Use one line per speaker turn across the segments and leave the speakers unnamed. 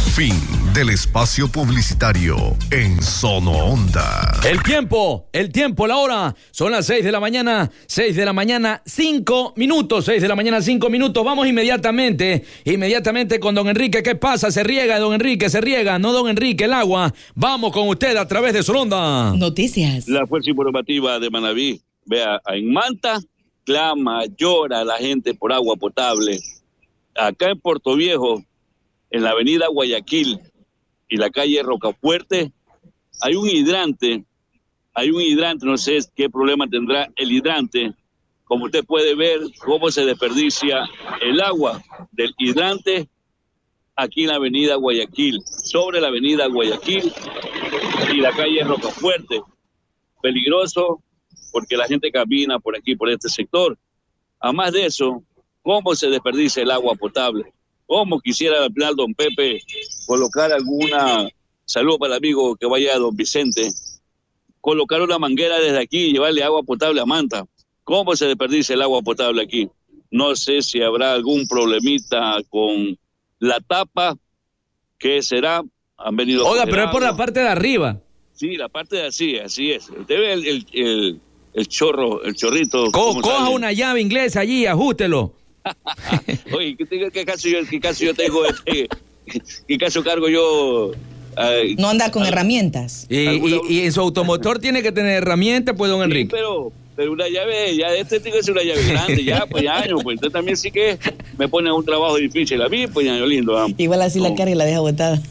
Fin del espacio publicitario en Sono Onda.
El tiempo, la hora. Son las 6 de la mañana, 5 minutos, 6 de la mañana, 5 minutos. Vamos inmediatamente con don Enrique. ¿Qué pasa? Se riega, don Enrique, se riega. No, don Enrique, el agua. Vamos con usted a través de Sono Onda.
Noticias.
La Fuerza Informativa de Manabí. Vea, en Manta clama, llora la gente por agua potable. Acá en Puerto Viejo, en la avenida Guayaquil y la calle Rocafuerte, hay un hidrante, no sé qué problema tendrá el hidrante. Como usted puede ver cómo se desperdicia el agua del hidrante aquí en la avenida Guayaquil, sobre la avenida Guayaquil y la calle Rocafuerte. Peligroso porque la gente camina por aquí, por este sector. Además de eso, cómo se desperdicia el agua potable. Cómo quisiera al final don Pepe colocar alguna, saludo para el amigo que vaya a don Vicente, colocar una manguera desde aquí y llevarle agua potable a Manta. ¿Cómo se desperdicia el agua potable aquí? No sé si habrá algún problemita con la tapa, ¿qué será? Han venido.
Oiga, pero es por la parte de arriba.
Sí, la parte de así es. Usted ve el chorrito.
Coja una llave inglesa allí, ajústelo.
Oye, ¿qué caso yo tengo? ¿Qué caso cargo yo?
No anda con herramientas.
Y en su automotor tiene que tener herramientas, pues, don Enrique.
Pero una llave, ya tiene que ser una llave grande, ya, pues, año, pues, usted también sí que me pone un trabajo difícil a mí, pues, año lindo.
Igual así la carga y la deja botada.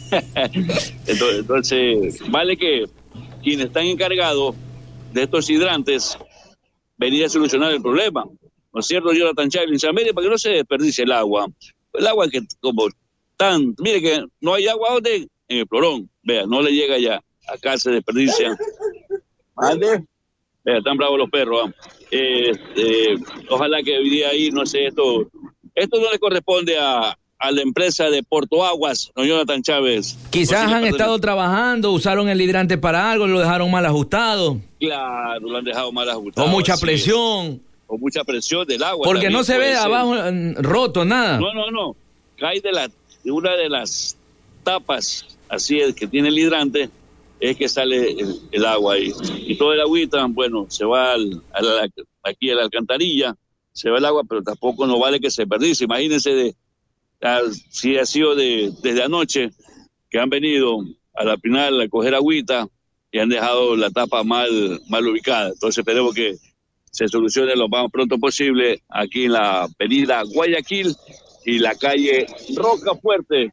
Entonces, vale que quienes están encargados de estos hidrantes venir a solucionar el problema. ¿No es cierto, Jonathan Chávez? Mire, para que no se desperdicie el agua. El agua que como tan... Mire que no hay agua donde en el Florón. Vea, no le llega ya. Acá se desperdicia. ¿Vale? Vea, están bravos los perros. Ojalá que hoy día ahí, no sé, esto no le corresponde a la empresa de Porto Aguas, no, Jonathan Chávez.
Quizás han estado trabajando, usaron el hidrante para algo, lo dejaron mal ajustado.
Claro, lo han dejado mal ajustado.
Con mucha presión.
O mucha presión del agua.
Porque no se ve abajo roto nada.
No. Cae de una de las tapas, así es, que tiene el hidrante, es que sale el agua ahí. Y todo el agüita, bueno, se va aquí a la alcantarilla, se va el agua, pero tampoco no vale que se desperdicie. Imagínense si ha sido desde anoche que han venido a la final a coger agüita y han dejado la tapa mal ubicada. Entonces esperemos que se solucione lo más pronto posible aquí en la avenida Guayaquil y la calle Rocafuerte.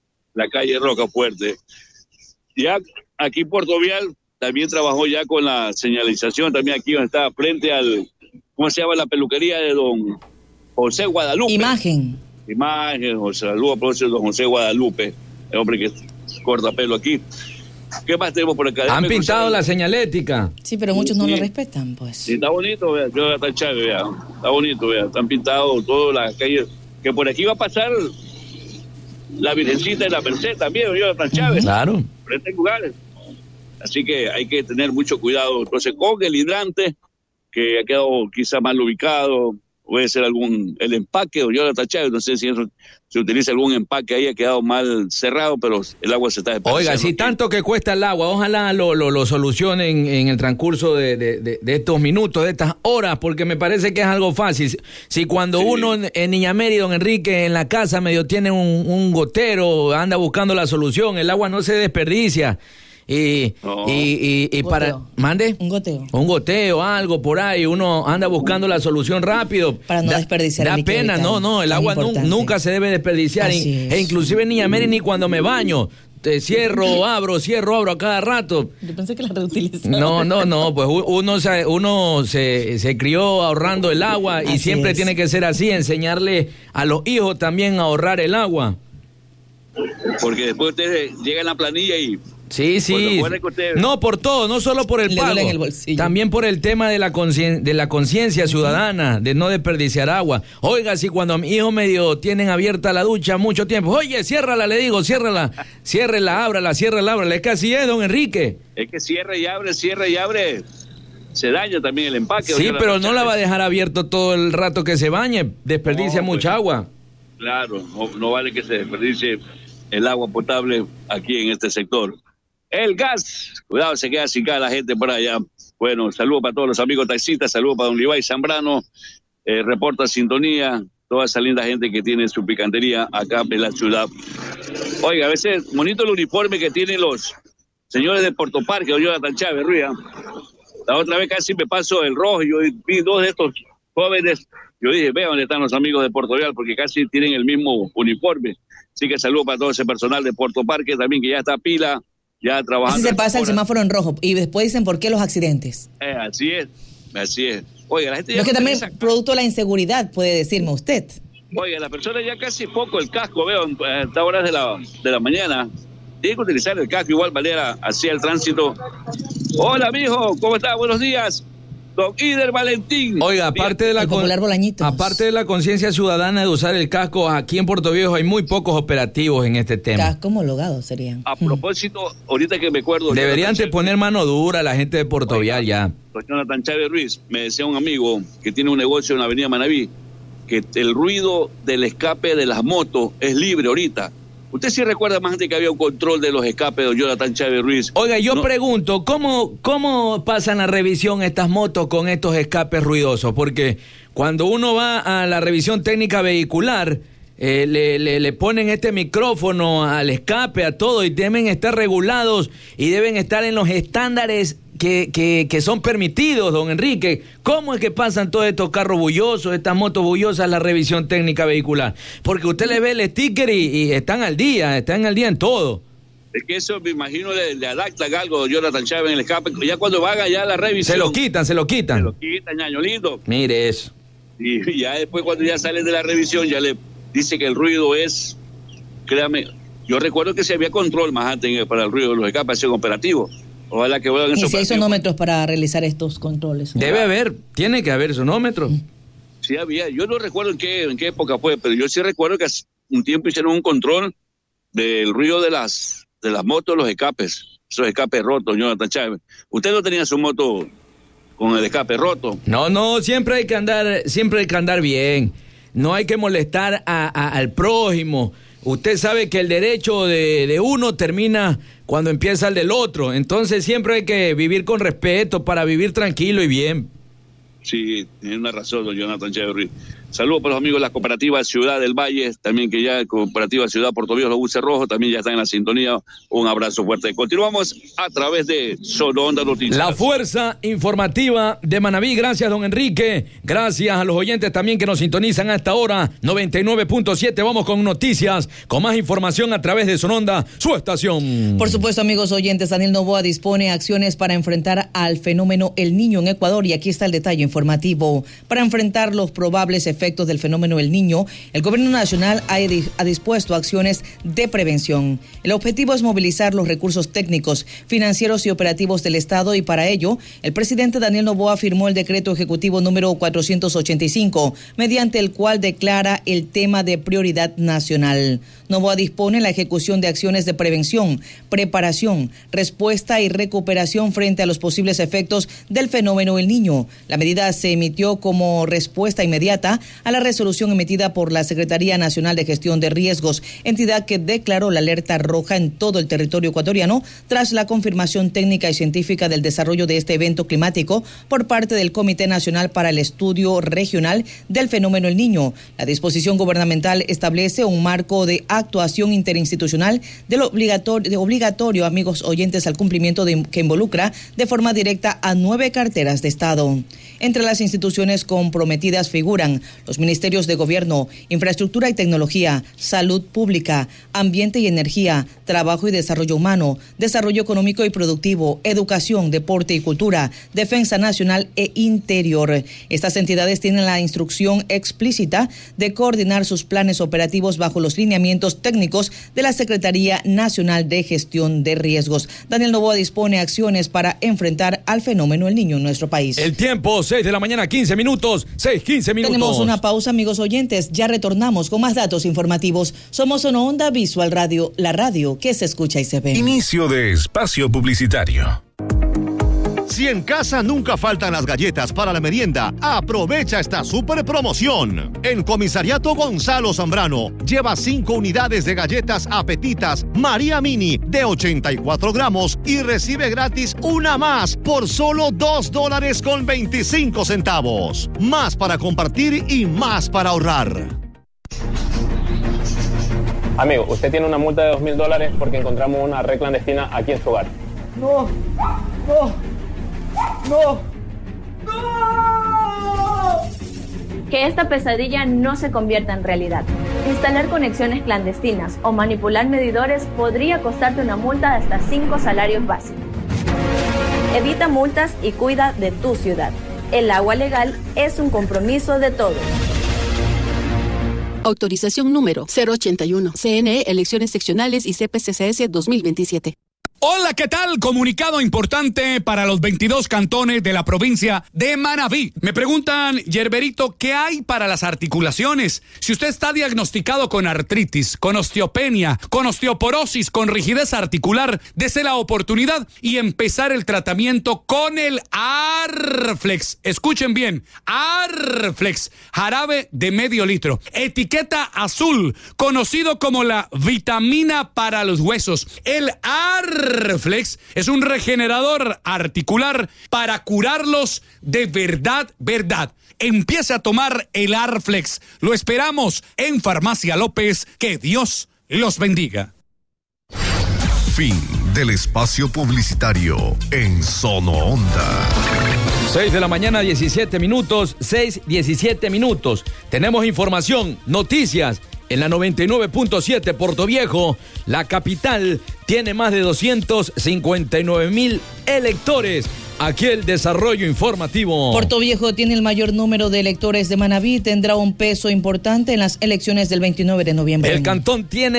Ya aquí Puerto Vial también trabajó ya con la señalización, también aquí donde está frente al, ¿cómo se llama la peluquería de don José Guadalupe?
Imagen,
saludos por eso don José Guadalupe, el hombre que corta pelo aquí. ¿Qué más tenemos por acá?
Han pintado la señalética.
Sí, pero muchos no lo respetan, pues.
Sí, está bonito, vea, Jonathan Chávez, vea. Está bonito, vea. Están pintados todas las calles. Que por aquí va a pasar la Virgencita de la Merced también, Jonathan Chávez.
Claro.
Por estos lugares. Así que hay que tener mucho cuidado. Entonces, con el hidrante, que ha quedado quizá mal ubicado, puede ser el empaque, o Jonathan Chávez, no sé si se utiliza algún empaque ahí, ha quedado mal cerrado, pero el agua se está desperdiciando.
Oiga, si tanto que cuesta el agua, ojalá lo solucionen en el transcurso de estos minutos, de estas horas, porque me parece que es algo fácil. Si cuando uno en Niña Mary, don Enrique, en la casa medio tiene un gotero, anda buscando la solución, el agua no se desperdicia. Y para mande un goteo, algo por ahí, uno anda buscando la solución rápido
para no desperdiciar.
Da pena, el agua nunca se debe desperdiciar, e inclusive Niña Mary, ni cuando me baño cierro, abro a cada rato.
Yo pensé que la reutilizaba.
No, pues uno se crió ahorrando el agua y siempre tiene que ser así, enseñarle a los hijos también a ahorrar el agua.
Porque después usted llega en la planilla y...
Sí. No por todo, no solo por el pago, también por el tema de la conciencia ciudadana, de no desperdiciar agua. Oiga, si cuando a mi hijo medio tienen abierta la ducha mucho tiempo, oye, ciérrala, le digo, ciérrala, ábrala, es que así es, don Enrique.
Es que cierra y abre, se daña también el empaque.
Sí, pero no la va a dejar abierto todo el rato que se bañe, desperdicia mucha agua.
Claro, no vale que se desperdicie el agua potable aquí en este sector. El gas, cuidado, se queda sin gas la gente por allá. Bueno, saludos para todos los amigos taxistas, saludos para don Levi Zambrano, reporta sintonía, toda esa linda gente que tiene su picantería acá en la ciudad. Oiga, a veces bonito el uniforme que tienen los señores de Puerto Parque, o Jonathan Chávez Ruiz. La otra vez casi me paso el rojo y yo vi dos de estos jóvenes. Yo dije, vean dónde están los amigos de Puerto Real, porque casi tienen el mismo uniforme. Así que saludo para todo ese personal de Puerto Parque también, que ya está pila, ya trabajando.
Así se pasa el semáforo en rojo y después dicen por qué los accidentes.
Así es. Oiga, la gente
ya... No, es que también producto de la inseguridad, puede decirme usted.
Oiga, las personas ya casi poco el casco, veo, a estas horas de la mañana. Tienen que utilizar el casco igual manera hacia el tránsito. Hola, mijo, ¿cómo está? Buenos días. Don Ider Valentín.
Oiga, aparte de la conciencia ciudadana de usar el casco, aquí en Puerto Viejo hay muy pocos operativos en este tema.
Casco homologado serían.
A propósito, ahorita que me acuerdo...
Deberían poner mano dura a la gente de Puerto Vial ya.
Don Jonathan Chávez Ruiz, me decía un amigo que tiene un negocio en la avenida Manaví, que el ruido del escape de las motos es libre ahorita. ¿Usted sí recuerda más antes que había un control de los escapes de Jonathan Chávez Ruiz?
Oiga, yo pregunto, ¿cómo pasan la revisión estas motos con estos escapes ruidosos? Porque cuando uno va a la revisión técnica vehicular, le ponen este micrófono al escape, a todo, y deben estar regulados y deben estar en los estándares que son permitidos, don Enrique. ¿Cómo es que pasan todos estos carros bullosos, estas motos bullosas, la revisión técnica vehicular? Porque usted le ve el sticker y están al día en todo.
Es que eso me imagino le adaptan algo Jonathan Chávez en el escape, ya cuando haga ya la revisión.
Se lo quitan.
Se lo quitan, ñaño lindo.
Mire eso.
Y ya después cuando ya sale de la revisión ya le dice que el ruido es, créame, yo recuerdo que se había control más antes para el ruido de los escapes en operativo. Ojalá que vuelvan esos.
¿Y si hay sonómetros para realizar estos controles?
Debe haber, tiene que haber sonómetros.
Sí había, yo no recuerdo en qué época fue, pero yo sí recuerdo que hace un tiempo hicieron un control del ruido de las motos, los escapes, esos escapes rotos, Jonathan Chávez. ¿Usted no tenía su moto con el escape roto?
No, siempre hay que andar bien. No hay que molestar al prójimo. Usted sabe que el derecho de uno termina cuando empieza el del otro. Entonces siempre hay que vivir con respeto para vivir tranquilo y bien.
Sí, tiene una razón, don Jonathan Chávez. Saludos para los amigos de la cooperativa Ciudad del Valle, también que ya cooperativa Ciudad Puerto Viejo, los buses rojos, también ya están en la sintonía. Un abrazo fuerte. Continuamos a través de Solo Onda Noticias.
La fuerza informativa de Manaví. Gracias, don Enrique. Gracias a los oyentes también que nos sintonizan hasta ahora. 99.7. Vamos con noticias, con más información a través de Sononda, su estación.
Por supuesto, amigos oyentes, Daniel Noboa dispone acciones para enfrentar al fenómeno El Niño en Ecuador, y aquí está el detalle informativo. Para enfrentar los probables efectos del fenómeno El Niño, el gobierno nacional ha dispuesto acciones de prevención. El objetivo es movilizar los recursos técnicos, financieros y operativos del Estado, y para ello, el presidente Daniel Noboa firmó el decreto ejecutivo número 485, mediante el cual declara el tema de prioridad nacional. Noboa dispone la ejecución de acciones de prevención, preparación, respuesta y recuperación frente a los posibles efectos del fenómeno El Niño. La medida se emitió como respuesta inmediata a la resolución emitida por la Secretaría Nacional de Gestión de Riesgos, entidad que declaró la alerta roja en todo el territorio ecuatoriano tras la confirmación técnica y científica del desarrollo de este evento climático por parte del Comité Nacional para el Estudio Regional del Fenómeno El Niño. La disposición gubernamental establece un marco de actuación interinstitucional obligatorio, amigos oyentes, al cumplimiento que involucra de forma directa a 9 carteras de Estado. Entre las instituciones comprometidas figuran los ministerios de Gobierno, Infraestructura y Tecnología, Salud Pública, Ambiente y Energía, Trabajo y Desarrollo Humano, Desarrollo Económico y Productivo, Educación, Deporte y Cultura, Defensa Nacional e Interior. Estas entidades tienen la instrucción explícita de coordinar sus planes operativos bajo los lineamientos técnicos de la Secretaría Nacional de Gestión de Riesgos. Daniel Noboa dispone acciones para enfrentar al fenómeno El Niño en nuestro país.
El tiempo, 6 de la mañana, 15 minutos, 6:15 minutos.
Tenemos una pausa, amigos oyentes. Ya retornamos con más datos informativos. Somos Sononda Visual Radio, la radio que se escucha y se ve.
Inicio de espacio publicitario. Si en casa nunca faltan las galletas para la merienda, aprovecha esta super promoción. En Comisariato Gonzalo Zambrano, lleva 5 unidades de galletas Apetitas María Mini de 84 gramos y recibe gratis una más por solo $2.25. Más para compartir y más para ahorrar.
Amigo, usted tiene una multa de $2.000 porque encontramos una red clandestina aquí en su hogar.
No.
Que esta pesadilla no se convierta en realidad. Instalar conexiones clandestinas o manipular medidores podría costarte una multa de hasta 5 salarios básicos. Evita multas y cuida de tu ciudad. El agua legal es un compromiso de todos.
Autorización número 081. CNE, Elecciones Seccionales y CPCCS 2027.
Hola, ¿qué tal? Comunicado importante para los 22 cantones de la provincia de Manabí. Me preguntan, Yerberito, ¿qué hay para las articulaciones? Si usted está diagnosticado con artritis, con osteopenia, con osteoporosis, con rigidez articular, dese la oportunidad y empezar el tratamiento con el Arflex. Escuchen bien, Arflex, jarabe de medio litro, etiqueta azul, conocido como la vitamina para los huesos. El Arflex es un regenerador articular para curarlos de verdad. Empiece a tomar el Arflex. Lo esperamos en Farmacia López. Que Dios los bendiga.
Fin del espacio publicitario en Sono Onda.
6 de la mañana, 17 minutos. 6:17. Tenemos información, noticias. En la 99.7 Portoviejo, la capital, tiene más de 259,000 electores. Aquí el desarrollo informativo.
Portoviejo tiene el mayor número de electores de Manabí y tendrá un peso importante en las elecciones del 29 de noviembre.
El cantón tiene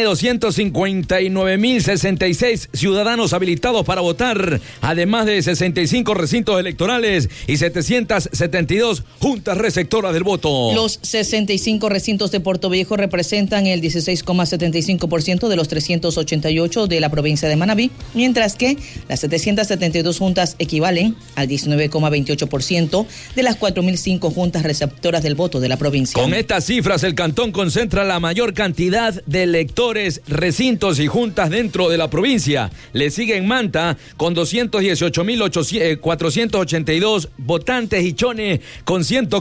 259,066 ciudadanos habilitados para votar, además de 65 recintos electorales y 772 juntas receptoras del voto.
Los 65 recintos de Portoviejo representan el 16,75% de los 388 de la provincia de Manabí, mientras que las 772 juntas equivalen al 19,28% de las 4,005 juntas receptoras del voto de la provincia.
Con estas cifras, el cantón concentra la mayor cantidad de electores, recintos y juntas dentro de la provincia. Le sigue en Manta con 218,482 votantes y Chone con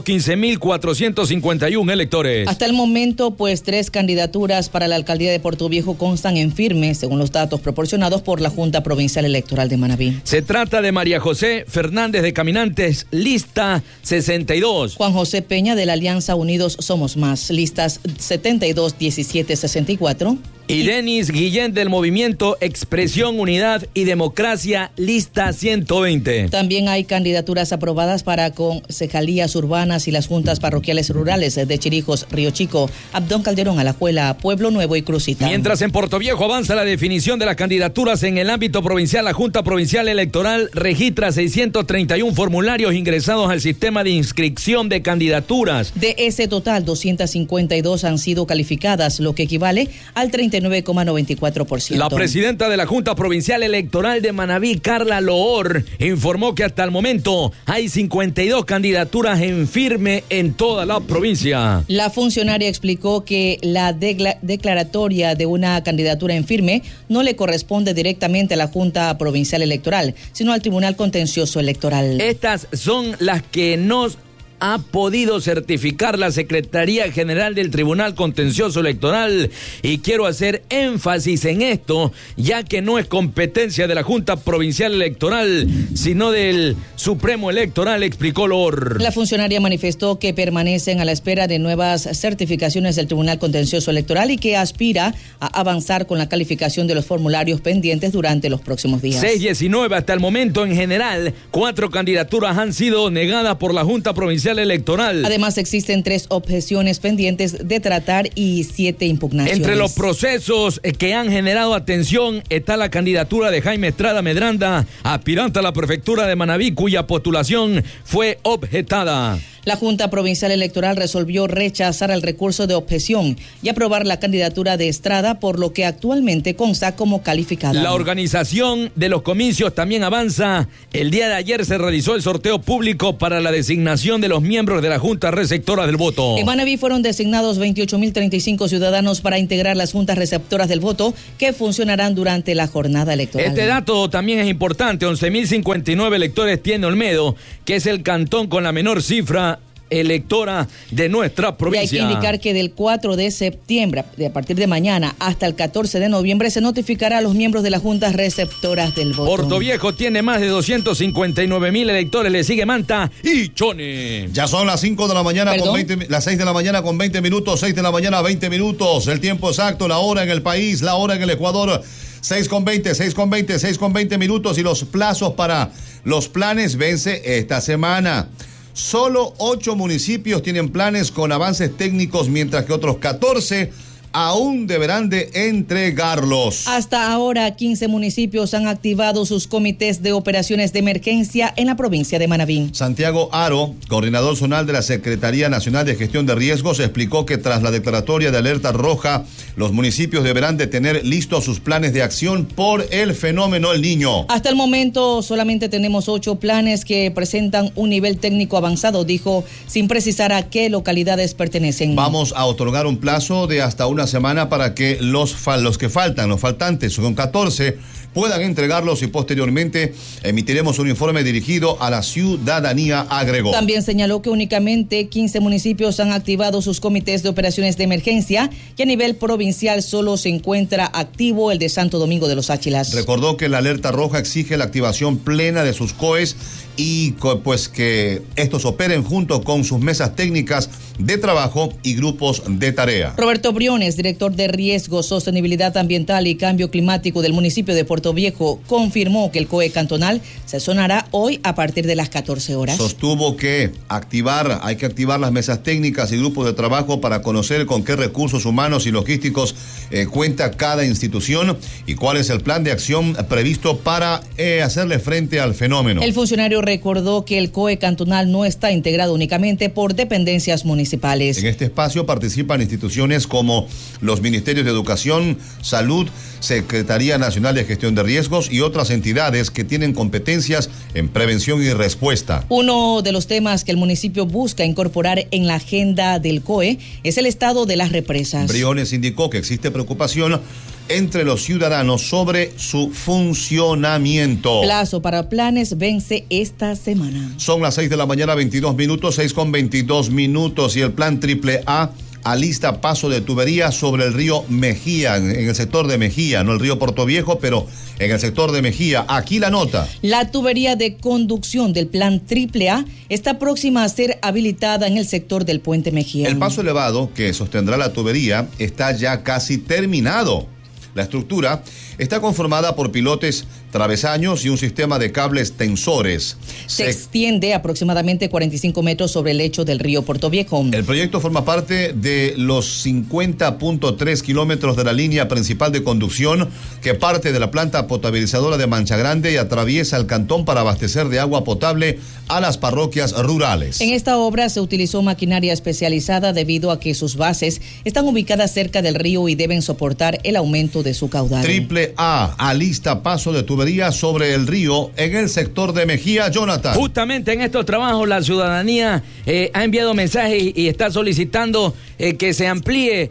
115,451 electores.
Hasta el momento, pues 3 candidaturas para la alcaldía de Portoviejo constan en firme, según los datos proporcionados por la Junta Provincial Electoral de Manabí.
Se trata de María José Fernández de Caminantes, lista 62.
Juan José Peña de la Alianza Unidos Somos Más, listas 72, 17, 64.
Y Denis Guillén del movimiento Expresión, Unidad y Democracia, lista 120.
También hay candidaturas aprobadas para concejalías urbanas y las juntas parroquiales rurales de Chirijos, Río Chico, Abdón Calderón, Alajuela, Pueblo Nuevo y Crucita.
Mientras en Portoviejo avanza la definición de las candidaturas en el ámbito provincial, la Junta Provincial Electoral registra 631 formularios ingresados al sistema de inscripción de candidaturas.
De ese total, 252 han sido calificadas, lo que equivale al 39,94%.
La presidenta de la Junta Provincial Electoral de Manabí, Carla Loor, informó que hasta el momento hay 52 candidaturas en firme en toda la provincia.
La funcionaria explicó que la declaratoria de una candidatura en firme no le corresponde directamente a la Junta Provincial Electoral, sino al Tribunal Contencioso Electoral.
Estas son las que nos ha podido certificar la Secretaría General del Tribunal Contencioso Electoral, y quiero hacer énfasis en esto, ya que no es competencia de la Junta Provincial Electoral, sino del Supremo Electoral, explicó Loor.
La funcionaria manifestó que permanecen a la espera de nuevas certificaciones del Tribunal Contencioso Electoral y que aspira a avanzar con la calificación de los formularios pendientes durante los próximos días.
619 hasta el momento. En general, 4 candidaturas han sido negadas por la Junta Provincial Electoral.
Además, existen 3 objeciones pendientes de tratar y 7 impugnaciones.
Entre los procesos que han generado atención está la candidatura de Jaime Estrada Medranda, aspirante a la prefectura de Manabí, cuya postulación fue objetada.
La Junta Provincial Electoral resolvió rechazar el recurso de objeción y aprobar la candidatura de Estrada, por lo que actualmente consta como calificada.
La organización de los comicios también avanza. El día de ayer se realizó el sorteo público para la designación de los miembros de la Junta Receptora del Voto.
En Manabí fueron designados 28.035 ciudadanos para integrar las juntas receptoras del voto que funcionarán durante la jornada electoral.
Este dato también es importante. 11.059 electores tiene Olmedo, que es el cantón con la menor cifra electora de nuestra provincia.
Y hay que indicar que del 4 de septiembre, a partir de mañana, hasta el 14 de noviembre, se notificará a los miembros de las juntas receptoras del voto.
Portoviejo tiene más de 259.000 electores, le sigue Manta y Chone.
Ya son las 5 de la mañana las 6 de la mañana con 20 minutos, 6 de la mañana 20 minutos, el tiempo exacto, la hora en el país, la hora en el Ecuador. 6:20 minutos, y los plazos para los planes vence esta semana. Solo 8 municipios tienen planes con avances técnicos, mientras que otros 14 aún deberán de entregarlos.
Hasta ahora, 15 municipios han activado sus comités de operaciones de emergencia en la provincia de Manabí.
Santiago Aro, coordinador zonal de la Secretaría Nacional de Gestión de Riesgos, explicó que tras la declaratoria de alerta roja, los municipios deberán de tener listos sus planes de acción por el fenómeno El Niño.
Hasta el momento solamente tenemos 8 planes que presentan un nivel técnico avanzado, dijo, sin precisar a qué localidades pertenecen.
Vamos a otorgar un plazo de hasta una semana para que los faltantes, son 14, puedan entregarlos, y posteriormente emitiremos un informe dirigido a la ciudadanía, agregó.
También señaló que únicamente 15 municipios han activado sus comités de operaciones de emergencia, y a nivel provincial solo se encuentra activo el de Santo Domingo de los Áchilas.
Recordó que la alerta roja exige la activación plena de sus COEs y pues que estos operen junto con sus mesas técnicas de trabajo y grupos de tarea.
Roberto Briones, director de Riesgo, Sostenibilidad Ambiental y Cambio Climático del municipio de Portoviejo, confirmó que el COE cantonal se sonará hoy a partir de las 14 horas.
Sostuvo que hay que activar las mesas técnicas y grupos de trabajo para conocer con qué recursos humanos y logísticos cuenta cada institución y cuál es el plan de acción previsto para hacerle frente al fenómeno.
El funcionario recordó que el COE cantonal no está integrado únicamente por dependencias municipales.
En este espacio participan instituciones como los Ministerios de Educación, Salud, Secretaría Nacional de Gestión de Riesgos y otras entidades que tienen competencias en prevención y respuesta.
Uno de los temas que el municipio busca incorporar en la agenda del COE es el estado de las represas.
Briones indicó que existe preocupación entre los ciudadanos sobre su funcionamiento.
Plazo para planes vence esta semana.
Son las 6 de la mañana, 22 minutos, 6:22 minutos, y el plan AAA alista paso de tubería sobre el río Mejía, en el sector de Mejía, no el río Portoviejo, pero en el sector de Mejía. Aquí la nota.
La tubería de conducción del plan AAA está próxima a ser habilitada en el sector del puente Mejía.
El paso elevado que sostendrá la tubería está ya casi terminado. La estructura está conformada por pilotes, travesaños y un sistema de cables tensores.
Se extiende aproximadamente 45 metros sobre el lecho del río Portoviejo.
El proyecto forma parte de los 50.3 kilómetros de la línea principal de conducción que parte de la planta potabilizadora de Mancha Grande y atraviesa el cantón para abastecer de agua potable a las parroquias rurales.
En esta obra se utilizó maquinaria especializada debido a que sus bases están ubicadas cerca del río y deben soportar el aumento de su caudal.
AAA alista paso de tubería sobre el río en el sector de Mejía. Jonathan.
Justamente en estos trabajos la ciudadanía ha enviado mensajes y está solicitando que se amplíe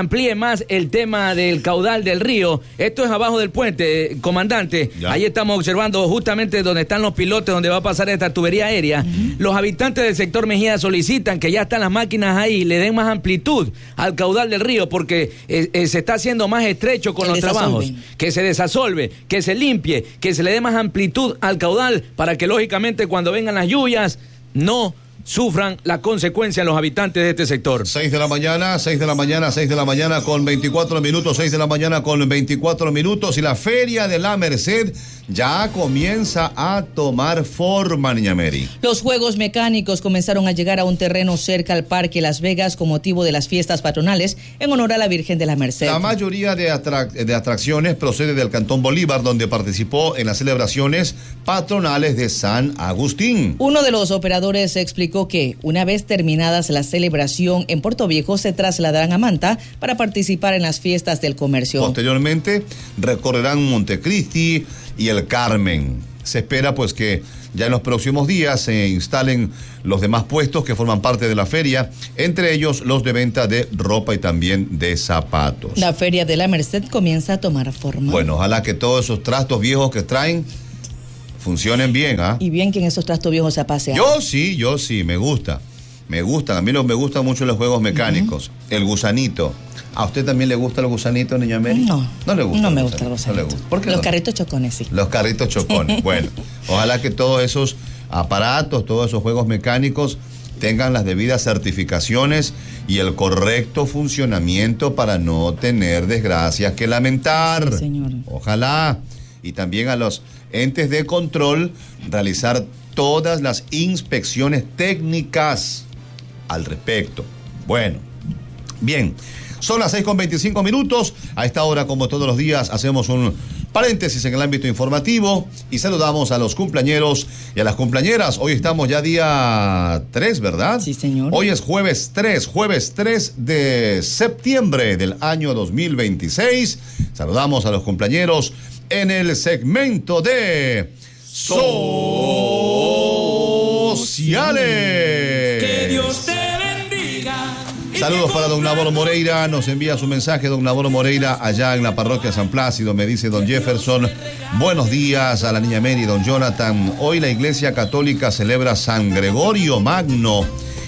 más el tema del caudal del río. Esto es abajo del puente, comandante. Ya. Ahí estamos observando justamente donde están los pilotes, donde va a pasar esta tubería aérea. Los habitantes del sector Mejía solicitan que ya están las máquinas ahí, le den más amplitud al caudal del río, porque se está haciendo más estrecho con los trabajos. Que se desasolve, que se limpie, que se le dé más amplitud al caudal para que lógicamente cuando vengan las lluvias no sufran la consecuencia los habitantes de este sector.
6 de la mañana con 24 minutos, 6 de la mañana con 24 minutos, y la Feria de la Merced
ya comienza a tomar forma, Niña Mary.
Los juegos mecánicos comenzaron a llegar a un terreno cerca al Parque Las Vegas con motivo de las fiestas patronales en honor a la Virgen de la Merced.
La mayoría de atracciones procede del Cantón Bolívar, donde participó en las celebraciones patronales de San Agustín.
Uno de los operadores explicó que una vez terminadas la celebración en Puerto Viejo se trasladarán a Manta para participar en las fiestas del comercio.
Posteriormente recorrerán Montecristi y el Carmen. Se espera pues que ya en los próximos días se instalen los demás puestos que forman parte de la feria, entre ellos los de venta de ropa y también de zapatos.
La feria de la Merced comienza a tomar forma.
Bueno, ojalá que todos esos trastos viejos que traen funcionen bien, ¿ah?
Y bien que en esos trastos viejos se pase.
Yo sí, me gusta. Me gustan, a mí me gustan mucho los juegos mecánicos. El gusanito. ¿A usted también le gusta el gusanito, Niña Mary?
No.
No le gusta.
No me gusta el gusanito.
No le gusta. ¿Por qué
Los
no?
carritos chocones, sí.
Los carritos chocones. Bueno, ojalá que todos esos aparatos, todos esos juegos mecánicos tengan las debidas certificaciones y el correcto funcionamiento para no tener desgracias que lamentar.
Sí, señor.
Ojalá. Y también a los entes de control realizar todas las inspecciones técnicas al respecto. Bueno, bien. Son las 6:25. A esta hora, como todos los días, hacemos un paréntesis en el ámbito informativo y saludamos a los cumpleañeros y a las cumpleañeras. Hoy estamos ya día 3, ¿verdad?
Sí, señor.
Hoy es jueves 3 de septiembre del año 2026. Saludamos a los cumpleañeros en el segmento de Sociales.
Que Dios te bendiga.
Saludos para don Nabor Moreira, nos envía su mensaje don Nabor Moreira allá en la parroquia San Plácido, me dice don Jefferson, buenos días a la Niña Mary, don Jonathan, hoy la Iglesia Católica celebra San Gregorio Magno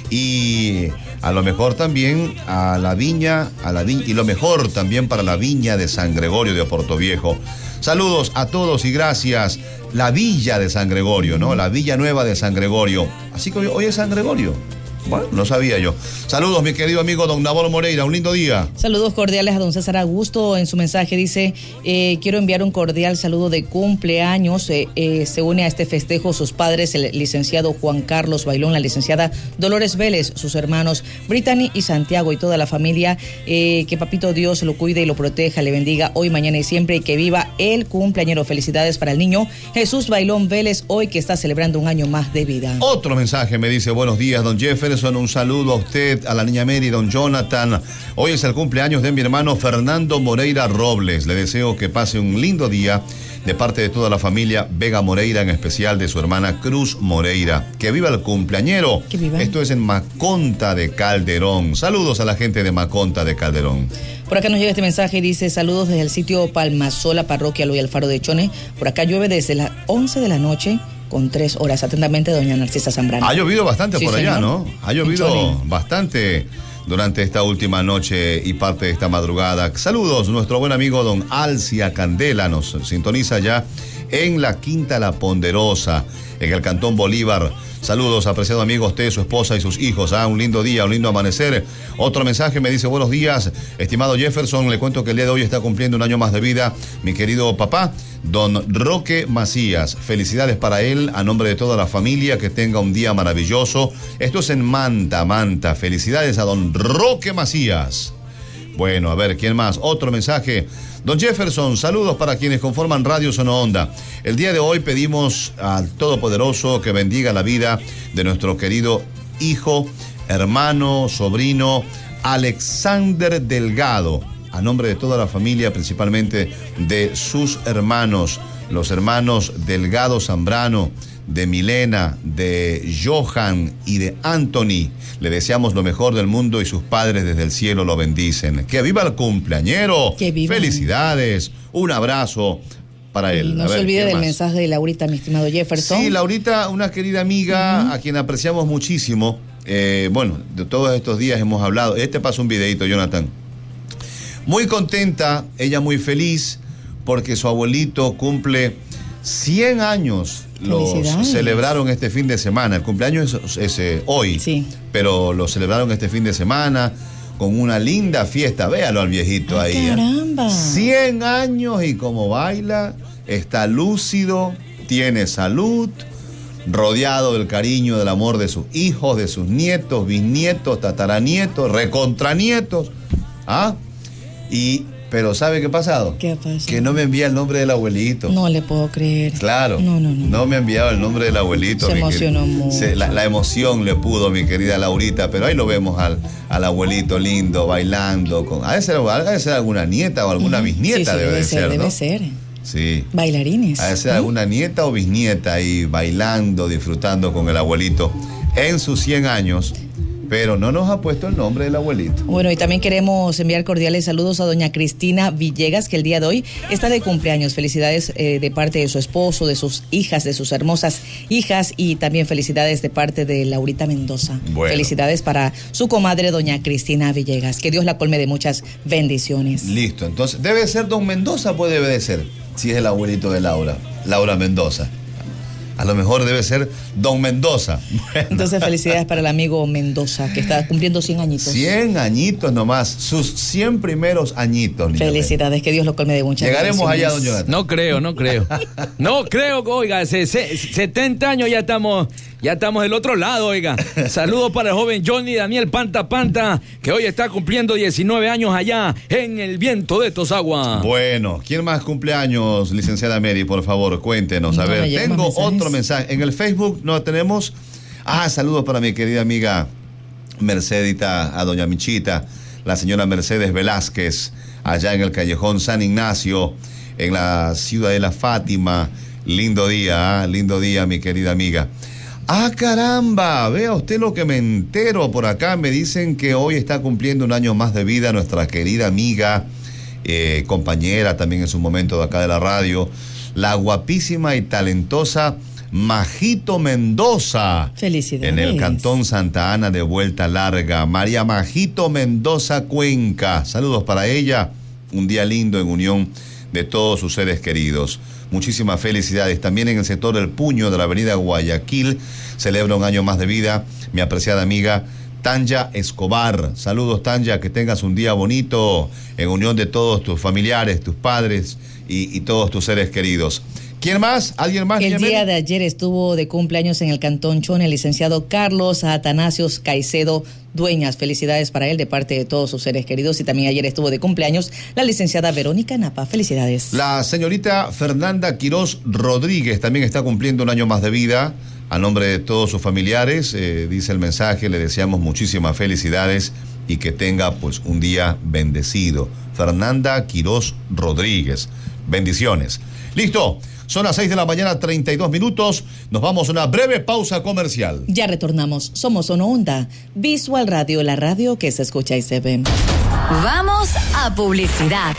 y a lo mejor también a la viña y lo mejor también para la viña de San Gregorio de Puerto Viejo. Saludos a todos y gracias. La villa de San Gregorio, ¿no? La villa nueva de San Gregorio. Así que hoy es San Gregorio. Bueno, no sabía yo. Saludos, mi querido amigo don Nabor Moreira, un lindo día.
Saludos cordiales a don César Augusto. En su mensaje dice, quiero enviar un cordial saludo de cumpleaños. Se une a este festejo sus padres, el licenciado Juan Carlos Bailón, la licenciada Dolores Vélez, sus hermanos Brittany y Santiago y toda la familia. Que papito Dios lo cuide y lo proteja, le bendiga hoy, mañana y siempre y que viva el cumpleañero. Felicidades para el niño Jesús Bailón Vélez, hoy que está celebrando un año más de vida.
Otro mensaje me dice, buenos días, don Jefferson, un saludo a usted, a la Niña Mary, don Jonathan. Hoy es el cumpleaños de mi hermano Fernando Moreira Robles. Le deseo que pase un lindo día de parte de toda la familia Vega Moreira, en especial de su hermana Cruz Moreira. Que viva el cumpleañero.
Que viva.
Esto es en Maconta de Calderón. Saludos a la gente de Maconta de Calderón.
Por acá nos llega este mensaje y dice, saludos desde el sitio Palmasola, parroquia Loy Alfaro de Chone. Por acá llueve desde las 11 de la noche con 3 horas. Atentamente, doña Narcisa Zambrano.
Ha llovido bastante
Sí,
por
señor.
allá, ¿no? Ha llovido bastante durante esta última noche y parte de esta madrugada. Saludos, nuestro buen amigo don Alcia Candela nos sintoniza ya en la Quinta La Ponderosa, en el Cantón Bolívar. Saludos, apreciado amigo, usted, su esposa y sus hijos. Un lindo día, un lindo amanecer. Otro mensaje me dice, buenos días, estimado Jefferson, le cuento que el día de hoy está cumpliendo un año más de vida mi querido papá, don Roque Macías. Felicidades para él, a nombre de toda la familia, que tenga un día maravilloso. Esto es en Manta. Felicidades a don Roque Macías. Bueno, a ver, ¿quién más? Otro mensaje. Don Jefferson, saludos para quienes conforman Radio Sono Onda. El día de hoy pedimos al Todopoderoso que bendiga la vida de nuestro querido hijo, hermano, sobrino, Alexander Delgado, a nombre de toda la familia, principalmente de sus hermanos, los hermanos Delgado Zambrano, de Milena, de Johan y de Anthony. Le deseamos lo mejor del mundo y sus padres desde el cielo lo bendicen. ¡Que viva el cumpleañero!
¡Que viva!
¡Felicidades! Un abrazo para él.
Y no se olvide del mensaje de Laurita, mi estimado Jefferson.
Sí, Laurita, una querida amiga a quien apreciamos muchísimo. Bueno, de todos estos días hemos hablado. Pasa un videito, Jonathan. Muy contenta, ella muy feliz, porque su abuelito cumple 100 años. Los celebraron este fin de semana. El cumpleaños es hoy,
sí,
pero lo celebraron este fin de semana con una linda fiesta. Véalo al viejito ahí.
¡Caramba!
100 años y cómo baila. está lúcido, tiene salud, rodeado del cariño, del amor de sus hijos, de sus nietos, bisnietos, tataranietos, recontranietos. ¿Ah? Pero ¿sabe qué ha pasado?
¿Qué ha pasado?
Que no me envía el nombre del abuelito.
No le puedo creer.
Claro. No me ha enviado el nombre del abuelito.
Se emocionó mucho.
La emoción le pudo, mi querida Laurita, pero ahí lo vemos al abuelito lindo, bailando. Ha de ser alguna nieta o alguna bisnieta, debe ser, ¿no?
Debe ser.
Sí.
Bailarines.
Ha de ser alguna nieta o bisnieta ahí bailando, disfrutando con el abuelito en sus 100 años. Pero no nos ha puesto el nombre del abuelito.
Bueno, y también queremos enviar cordiales saludos a doña Cristina Villegas, que el día de hoy está de cumpleaños. Felicidades de parte de su esposo, de sus hijas, de sus hermosas hijas, y también felicidades de parte de Laurita Mendoza.
Bueno.
Felicidades para su comadre, doña Cristina Villegas. Que Dios la colme de muchas bendiciones.
Listo, entonces debe ser don Mendoza, pues debe de ser, si es el abuelito de Laura Mendoza. A lo mejor debe ser don Mendoza. Bueno.
Entonces, felicidades para el amigo Mendoza, que está cumpliendo 100 añitos.
100 añitos nomás, sus 100 primeros añitos.
Felicidades, que Dios lo colme de muchas
Llegaremos allá, don Jonathan.
No creo. No creo, oiga, 70 años ya estamos del otro lado, oiga. Saludos para el joven Johnny Daniel Panta, que hoy está cumpliendo 19 años allá en el Viento de Tosagua.
Bueno, ¿quién más cumpleaños, licenciada Mary? Por favor, cuéntenos. A ver, tengo otro mensaje. En el Facebook no tenemos. Saludos para mi querida amiga Mercedita, a doña Michita, la señora Mercedes Velázquez, allá en el callejón San Ignacio, en la Ciudadela Fátima. Lindo día, mi querida amiga. Caramba, vea usted lo que me entero por acá. Me dicen que hoy está cumpliendo un año más de vida nuestra querida amiga, compañera también en su momento de acá de la radio, la guapísima y talentosa Majito Mendoza.
Felicidades.
En el cantón Santa Ana de Vuelta Larga. María Majito Mendoza Cuenca. Saludos para ella. Un día lindo en unión de todos sus seres queridos. Muchísimas felicidades. También en el sector del Puño de la avenida Guayaquil celebra un año más de vida mi apreciada amiga Tanya Escobar. Saludos, Tanya, que tengas un día bonito en unión de todos tus familiares, tus padres y todos tus seres queridos. ¿Quién más? ¿Alguien más?
El día de ayer estuvo de cumpleaños en el Cantón Chone el licenciado Carlos Atanasios Caicedo Dueñas. Felicidades para él de parte de todos sus seres queridos. Y también ayer estuvo de cumpleaños la licenciada Verónica Napa. Felicidades.
La señorita Fernanda Quirós Rodríguez también está cumpliendo un año más de vida. A nombre de todos sus familiares, dice el mensaje, le deseamos muchísimas felicidades y que tenga pues un día bendecido. Fernanda Quirós Rodríguez. Bendiciones. Listo. Son las 6:32 a.m. Nos vamos a una breve pausa comercial.
Ya retornamos. Somos Ono Onda, Visual Radio, la radio que se escucha y se ve.
Vamos a publicidad.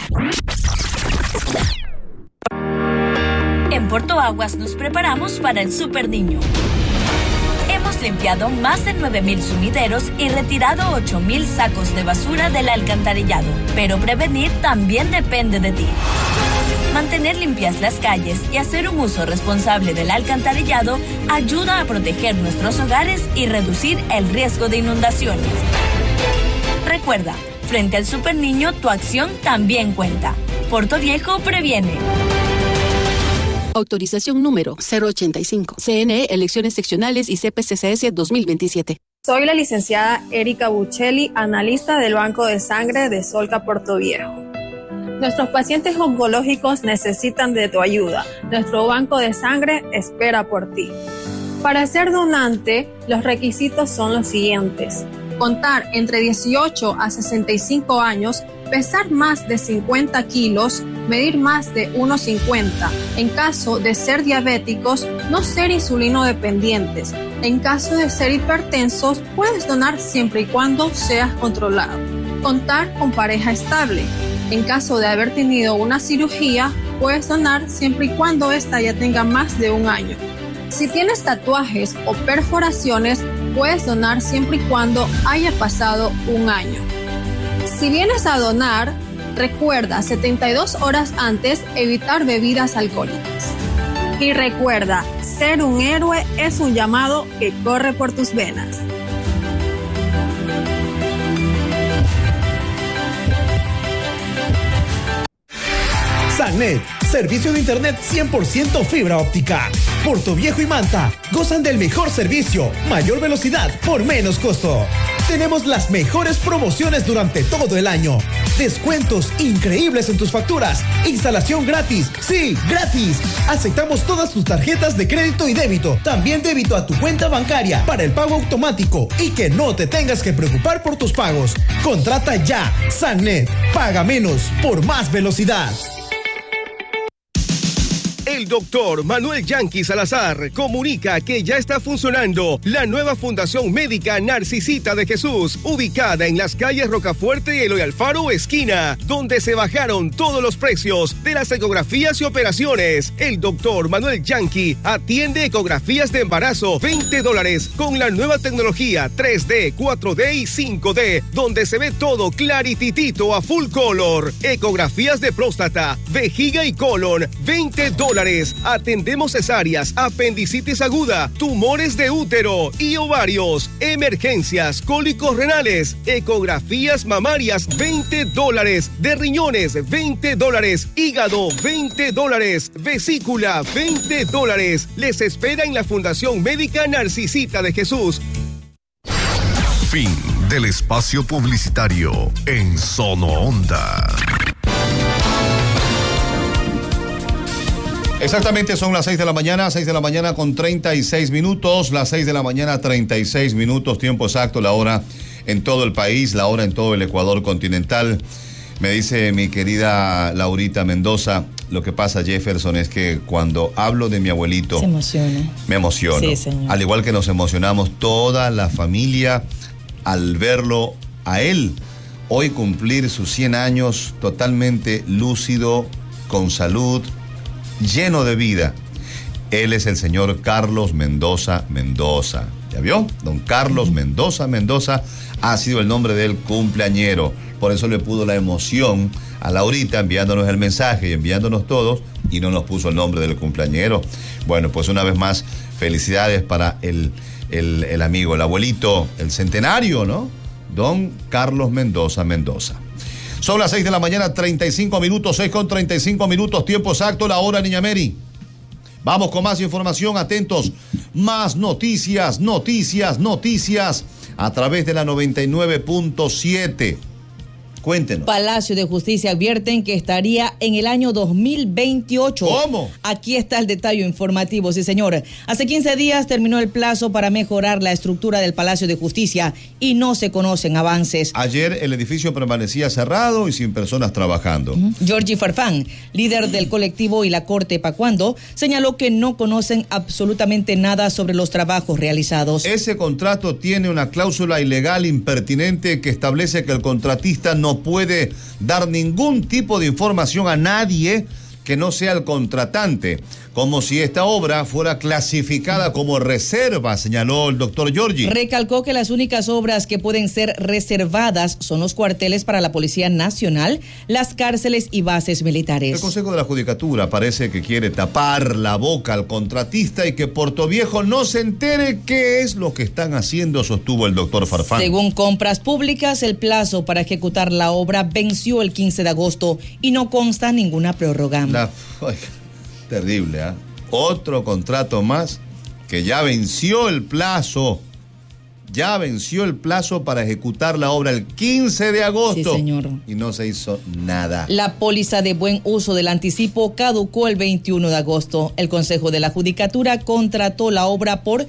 En Porto Aguas nos preparamos para el Super Niño. Hemos limpiado más de 9,000 sumideros y retirado 8,000 sacos de basura del alcantarillado. Pero prevenir también depende de ti. Mantener limpias las calles y hacer un uso responsable del alcantarillado ayuda a proteger nuestros hogares y reducir el riesgo de inundaciones. Recuerda, frente al Super Niño, tu acción también cuenta. Porto Viejo previene.
Autorización número 085. CNE, Elecciones Seccionales y CPCCS 2027.
Soy la licenciada Erika Buccelli, analista del Banco de Sangre de Solca Porto Viejo. Nuestros pacientes oncológicos necesitan de tu ayuda. Nuestro banco de sangre espera por ti. Para ser donante, los requisitos son los siguientes: contar entre 18 a 65 años, pesar más de 50 kilos, medir más de 1,50. En caso de ser diabéticos, no ser insulino dependientes. En caso de ser hipertensos, puedes donar siempre y cuando seas controlado. Contar con pareja estable. En caso de haber tenido una cirugía, puedes donar siempre y cuando ésta ya tenga más de 1 año. Si tienes tatuajes o perforaciones, puedes donar siempre y cuando haya pasado 1 año. Si vienes a donar, recuerda 72 horas antes evitar bebidas alcohólicas. Y recuerda, ser un héroe es un llamado que corre por tus venas.
Sanet, Servicio de internet 100% fibra óptica. Portoviejo y Manta gozan del mejor servicio, mayor velocidad por menos costo. Tenemos las mejores promociones durante todo el año. Descuentos increíbles en tus facturas. Instalación gratis. Sí, gratis. Aceptamos todas tus tarjetas de crédito y débito. También débito a tu cuenta bancaria para el pago automático y que no te tengas que preocupar por tus pagos. Contrata ya. Sannet. Paga menos por más velocidad.
El doctor Manuel Yanqui Salazar comunica que ya está funcionando la nueva Fundación Médica Narcisita de Jesús, ubicada en las calles Rocafuerte y Eloy Alfaro esquina, donde se bajaron todos los precios de las ecografías y operaciones. El doctor Manuel Yanqui atiende ecografías de embarazo $20 con la nueva tecnología 3D, 4D y 5D, donde se ve todo clarititito a full color. Ecografías de próstata, vejiga y colon, $20. Atendemos cesáreas, apendicitis aguda, tumores de útero y ovarios, emergencias, cólicos renales, ecografías mamarias, $20, de riñones, $20, hígado, $20, vesícula, $20. Les espera en la Fundación Médica Narcisita de Jesús.
Fin del espacio publicitario en Sono Onda.
Exactamente, son las 6 de la mañana con 36 minutos, las 6 de la mañana 36 minutos, tiempo exacto, la hora en todo el país, la hora en todo el Ecuador continental. Me dice mi querida Laurita Mendoza, lo que pasa, Jefferson, es que cuando hablo de mi abuelito,
se emociona.
Me emociono.
Sí, señor.
Al igual que nos emocionamos toda la familia al verlo a él, hoy cumplir sus 100 años totalmente lúcido, con salud, lleno de vida. Él es el señor Carlos Mendoza Mendoza. ¿Ya vio? Don Carlos Mendoza Mendoza ha sido el nombre del cumpleañero. Por eso le pudo la emoción a Laurita enviándonos el mensaje y enviándonos todos y no nos puso el nombre del cumpleañero. Bueno, pues una vez más, felicidades para el amigo, el abuelito, el centenario, ¿no? Don Carlos Mendoza Mendoza. Son las 6 de la mañana, 35 minutos, 6:35, tiempo exacto, la hora, Niña Mary. Vamos con más información, atentos. Más noticias a través de la 99.7. Cuéntenos.
Palacio de Justicia advierten que estaría en el año 2028.
¿Cómo?
Aquí está el detalle informativo, sí señor. Hace 15 días terminó el plazo para mejorar la estructura del Palacio de Justicia y no se conocen avances.
Ayer el edificio permanecía cerrado y sin personas trabajando.
Georgie Farfán, líder del colectivo y la Corte Pacuando, señaló que no conocen absolutamente nada sobre los trabajos realizados.
Ese contrato tiene una cláusula ilegal impertinente que establece que el contratista no puede dar ningún tipo de información a nadie que no sea el contratante, como si esta obra fuera clasificada como reserva, señaló el doctor Giorgi.
Recalcó que las únicas obras que pueden ser reservadas son los cuarteles para la Policía Nacional, las cárceles y bases militares.
El Consejo de la Judicatura parece que quiere tapar la boca al contratista y que Portoviejo no se entere qué es lo que están haciendo, sostuvo el doctor Farfán.
Según Compras Públicas, el plazo para ejecutar la obra venció el 15 de agosto y no consta ninguna prórroga.
Terrible, ¿eh? Otro contrato más que ya venció el plazo. Ya venció el plazo para ejecutar la obra el 15 de agosto.
Sí, señor.
Y no se hizo nada.
La póliza de buen uso del anticipo caducó el 21 de agosto. El Consejo de la Judicatura contrató la obra por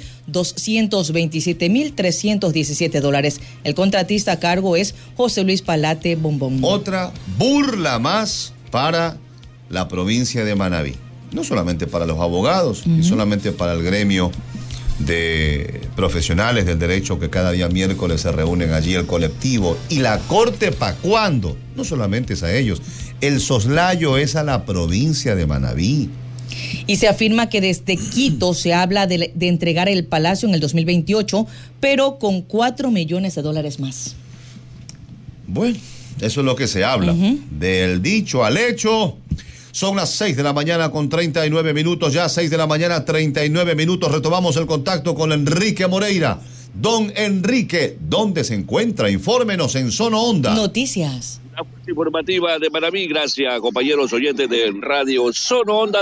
$227,317. El contratista a cargo es José Luis Palate Bombón.
Otra burla más para la provincia de Manabí. No solamente para los abogados, y solamente para el gremio de profesionales del derecho que cada día miércoles se reúnen allí, el colectivo y la Corte Pacuando. No solamente es a ellos, el soslayo es a la provincia de Manabí.
Y se afirma que desde Quito se habla de entregar el palacio en el 2028, pero con $4 millones más.
Bueno, eso es lo que se habla. Del dicho al hecho. Son las 6 de la mañana con 39 minutos, ya 6 de la mañana 39 minutos. Retomamos el contacto con Enrique Moreira. Don Enrique, ¿dónde se encuentra? Infórmenos en Sono Onda.
Noticias.
La informativa de Manaví, gracias compañeros oyentes de Radio Sono Onda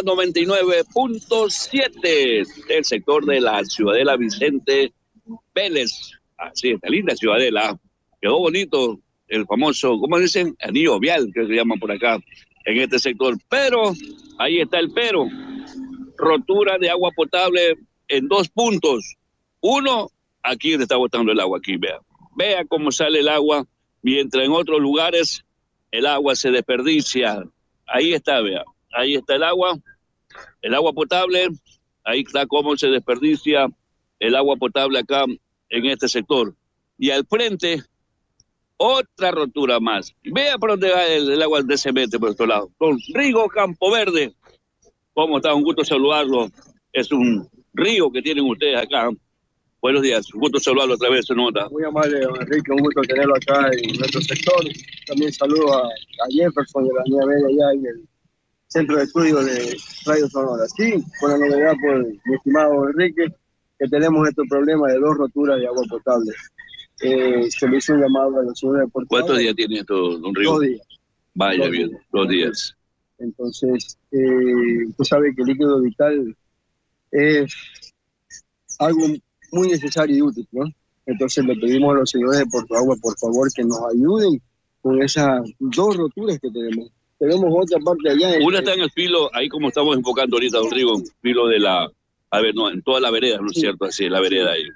99.7 del sector de la Ciudadela Vicente Vélez. Así es, la linda Ciudadela. Quedó bonito el famoso, ¿cómo dicen? Anillo vial, que se llama por acá, en este sector. Pero, ahí está el pero. Rotura de agua potable en 2 puntos. Uno, aquí donde está botando el agua, aquí, vea. Vea cómo sale el agua. Mientras en otros lugares el agua se desperdicia. Ahí está, vea. Ahí está el agua potable. Ahí está cómo se desperdicia el agua potable acá en este sector. Y al frente, otra rotura más. Vea por dónde va el agua de cemento por otro lado. Don Rigo Campo Verde. ¿Cómo está? Un gusto saludarlo. Es un río que tienen ustedes acá. Buenos días, un gusto saludarlo otra vez, nota.
Muy amable, don Enrique, un gusto tenerlo acá en nuestro sector. También saludo a Jefferson y a la niña Bella allá en el centro de estudio de Radio Sonora. Sí, con la novedad, por mi estimado don Enrique, que tenemos este problema de 2 roturas de agua potable. Se le hizo un llamado a la ciudad de Puerto
¿Cuántos días tiene esto, don Rigo?
2 días.
Vaya bien, 2 días.
Entonces, usted sabe que el líquido vital es algo muy necesario y útil, ¿no? Entonces le pedimos a los señores de Puerto Agua, por favor, que nos ayuden con esas 2 roturas que tenemos. Tenemos otra parte allá.
Una está en el filo, ahí como estamos enfocando ahorita, don Rigo, filo de la... A ver, no, en toda la vereda, ¿no es cierto? Así, la vereda ahí.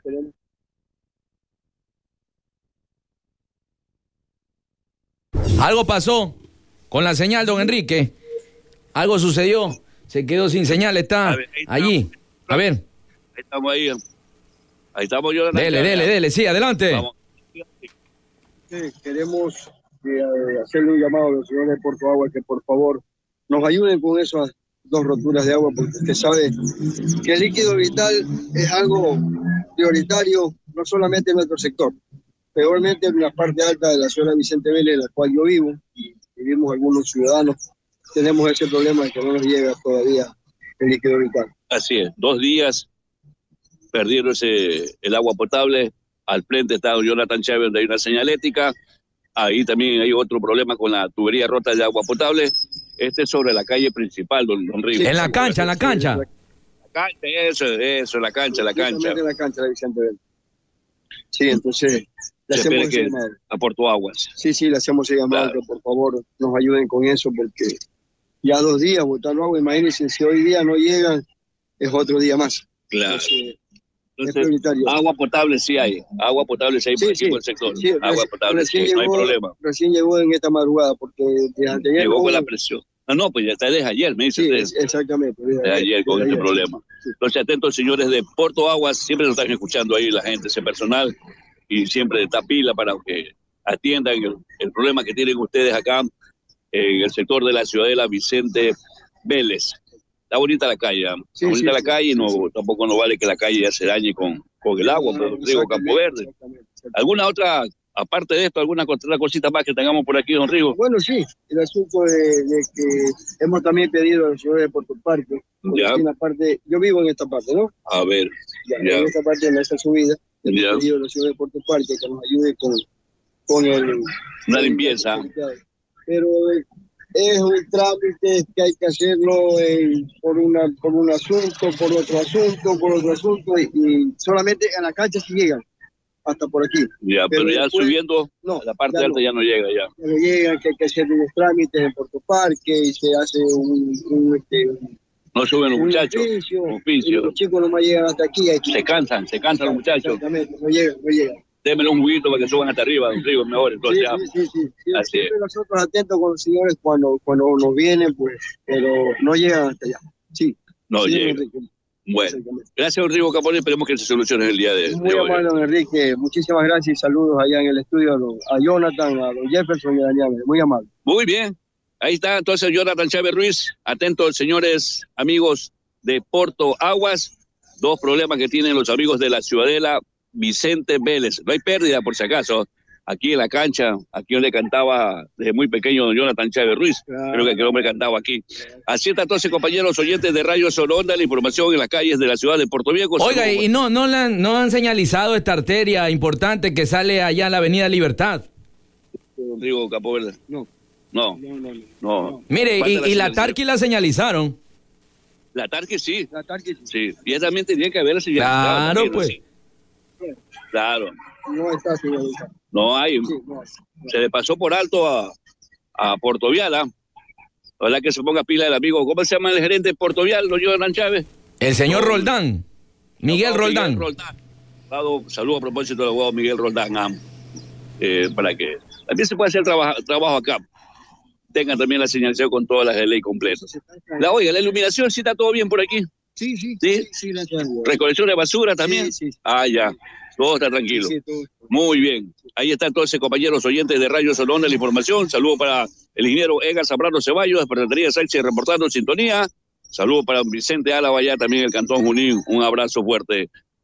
Algo pasó con la señal, don Enrique. Algo sucedió. Se quedó sin señal, está allí. A ver.
Ahí estamos ahí. Ahí estamos, Jonathan.
Dele, sí, adelante.
Vamos. Sí, queremos hacerle un llamado a los señores de Puerto Agua que por favor nos ayuden con esas 2 roturas de agua, porque usted sabe que el líquido vital es algo prioritario, no solamente en nuestro sector, peormente en la parte alta de la ciudad de Vicente Vélez, en la cual yo vivo, y vivimos algunos ciudadanos, tenemos ese problema de que no nos llega todavía el líquido vital.
Así es, 2 días perdieron el agua potable. Al frente está Jonathan Chávez, donde hay una señalética. Ahí también hay otro problema con la tubería rota de agua potable. Este es sobre la calle principal, don Rigo.
En la cancha.
La cancha, eso, la cancha.
En la cancha de Vicente Vélez. Sí, entonces le hacemos ese llamado.
A Puerto Aguas.
Sí, le hacemos ese llamado, que por favor nos ayuden con eso, porque ya 2 días botando agua, imagínense, si hoy día no llegan, es otro día más.
Claro. Entonces, agua potable sí hay por aquí por el sector. Sí, agua potable sí, no hay problema.
Recién llegó en esta madrugada, porque desde ayer
llegó con la presión. No, pues ya está desde ayer, me dice usted.
Exactamente.
Desde ayer con este problema. Entonces, atentos, señores de Puerto Aguas, siempre nos están escuchando ahí la gente, ese personal, y siempre está pila para que atiendan el problema que tienen ustedes acá en el sector de la Ciudadela Vicente Vélez. Está bonita la calle, la calle, y no, tampoco no vale que la calle ya se dañe con el agua, por Rigo Campo Verde. ¿Alguna otra, aparte de esto, alguna otra cosita más que tengamos por aquí, don Rigo?
Bueno, sí, el asunto de que hemos también pedido a los señores de Puerto Parque, yo vivo en esta parte, ¿no?
A ver,
en esta parte, en esta subida, hemos pedido a los señores de Puerto Parque que nos ayude con
una limpieza.
Pero es un trámite que hay que hacerlo por un asunto, por otro asunto, y solamente a la cancha se llegan, hasta por aquí.
Pero ya después, subiendo, la parte alta ya no llega ya.
Ya no llega, que hay que hacer unos trámites en Puerto Parque, y se hace
no suben los muchachos,
oficio. Los chicos nomás llegan hasta aquí.
Se cansan los muchachos.
Exactamente, no llegan.
Démelo un juguito para que suban hasta arriba, don Rigo, mejor. Entonces,
sí. Así es. Nosotros atentos con los señores cuando nos vienen, pues, pero no llegan hasta allá. Sí.
No llegan. Bueno, gracias, don Rigo Capone, esperemos que se solucione el día de hoy.
Muy amable, don Enrique. Muchísimas gracias y saludos allá en el estudio a Jonathan, a don Jefferson y a Daniel. Muy amable.
Muy bien. Ahí está entonces Jonathan Chávez Ruiz. Atentos, señores, amigos de Puerto Aguas. 2 problemas que tienen los amigos de la Ciudadela Vicente Vélez. No hay pérdida, por si acaso. Aquí en la cancha, aquí donde cantaba desde muy pequeño don Jonathan Chávez Ruiz. Creo que aquel hombre cantaba aquí. Así está entonces, compañeros oyentes de Radio Sono Onda, la información en las calles de la ciudad de Puerto Viejo.
Oiga, y no han señalizado esta arteria importante que sale allá en la Avenida Libertad.
Rodrigo Capoverde.
No.
Mire, y la Tarqui la señalizaron.
La Tarqui sí. Sí, y ella también tenía que haber señalizado.
Claro,
también,
pues.
Sí. Claro.
No está señalizado.
No hay. Se le pasó por alto a Portovial. Ojalá que se ponga pila el amigo. ¿Cómo se llama el gerente de Portovial, don Jonathan Chávez?
El señor Roldán. Miguel Roldán.
Saludos a propósito del abogado Miguel Roldán. Para que también se puede hacer trabajo acá. Tengan también la señalización con todas las de ley completas. La iluminación, ¿sí está todo bien por aquí?
Sí, gracias.
¿Recolección de basura también?
Sí.
Ya. Todo está tranquilo.
Sí, todo.
Muy bien. Ahí están entonces, compañeros oyentes de Radio Sol Onda, la información. Saludos para el ingeniero Edgar Zambrano Ceballos, de Ferretería Sánchez, reportando en sintonía. Saludos para Vicente Álava, allá también el Cantón Junín. Un abrazo fuerte